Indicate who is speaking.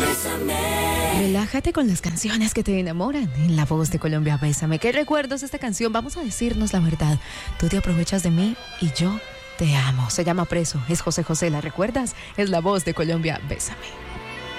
Speaker 1: Relájate con las canciones que te enamoran. En La Voz de Colombia, Bésame. ¿Qué recuerdas de esta canción? Vamos a decirnos la verdad. Tú te aprovechas de mí y yo te amo. Se llama Preso. Es José José. ¿La recuerdas? Es La Voz de Colombia, Bésame.